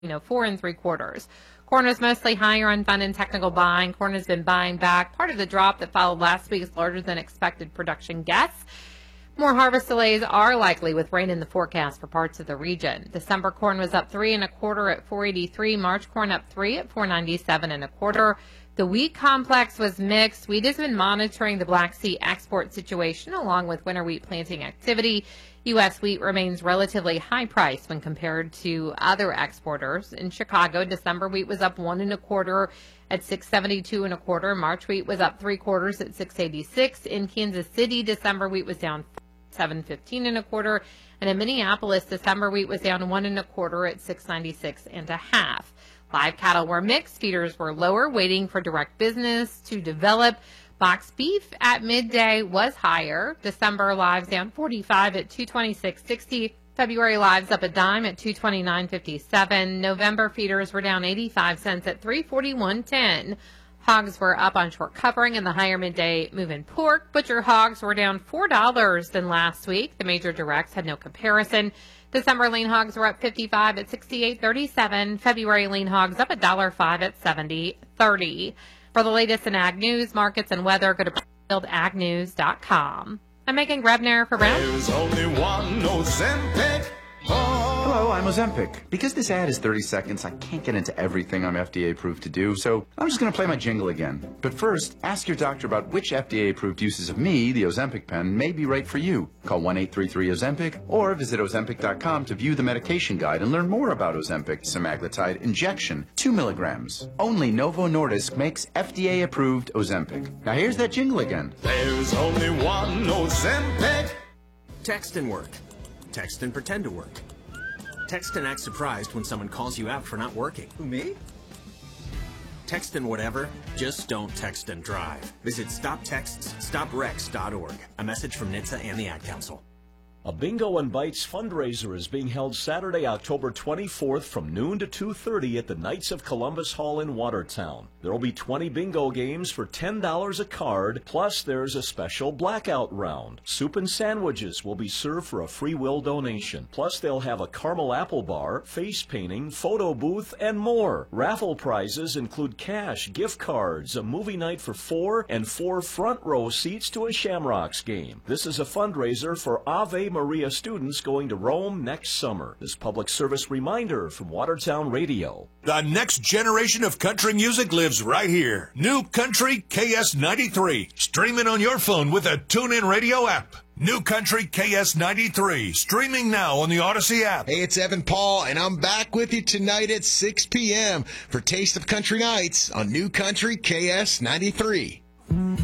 4 3/4. Corn was mostly higher on fund and technical buying. Corn has been buying back part of the drop that followed last week's larger than expected production guess. More harvest delays are likely with rain in the forecast for parts of the region. December corn was up 3 1/4 at 483. March corn up 3 at 497 1/4. The wheat complex was mixed. Wheat has been monitoring the Black Sea export situation along with winter wheat planting activity. U.S. wheat remains relatively high priced when compared to other exporters. In Chicago, December wheat was up 1 1/4 at 672 1/4. March wheat was up 3/4 at 686. In Kansas City, December wheat was down 715 1/4. And in Minneapolis, December wheat was down 1 1/4 at 696 1/2. Live cattle were mixed. Feeders were lower, waiting for direct business to develop. Box beef at midday was higher. December lives down 45 at 226.60. February lives up a dime at 229.57. November feeders were down 85 cents at 341.10. Hogs were up on short covering in the higher midday move-in pork. Butcher hogs were down $4 than last week. The major directs had no comparison. December lean hogs were up 55 at 68.37. February lean hogs up $1.05 at 70.30. For the latest in ag news, markets, and weather, go to BrownfieldAgNews.com. I'm Megan Grebner for Brown. There's only one Ozempic. Hello, I'm Ozempic. Because this ad is 30 seconds, I can't get into everything I'm FDA approved to do, so I'm just going to play my jingle again. But first, ask your doctor about which FDA approved uses of me, the Ozempic pen, may be right for you. Call 1-833-OZEMPIC or visit Ozempic.com to view the medication guide and learn more about Ozempic semaglutide injection, 2 milligrams. Only Novo Nordisk makes FDA approved Ozempic. Now here's that jingle again. There's only one Ozempic. Text and work. Text and pretend to work. Text and act surprised when someone calls you out for not working. Who, me? Text and whatever, just don't text and drive. Visit StopTextsStopWrecks.org. A message from NHTSA and the Ad Council. A Bingo and Bites fundraiser is being held Saturday, October 24th from noon to 2:30 at the Knights of Columbus Hall in Watertown. There will be 20 bingo games for $10 a card, plus there's a special blackout round. Soup and sandwiches will be served for a free will donation. Plus they'll have a caramel apple bar, face painting, photo booth, and more. Raffle prizes include cash, gift cards, a movie night for 4, and 4 front row seats to a Shamrocks game. This is a fundraiser for Ave Maria students going to Rome next summer. This public service reminder from Watertown Radio. The next generation of country music lives right here. New Country KS93. Streaming on your phone with a TuneIn Radio app. New Country KS93. Streaming now on the Odyssey app. Hey, it's Evan Paul, and I'm back with you tonight at 6 p.m. for Taste of Country Nights on New Country KS93.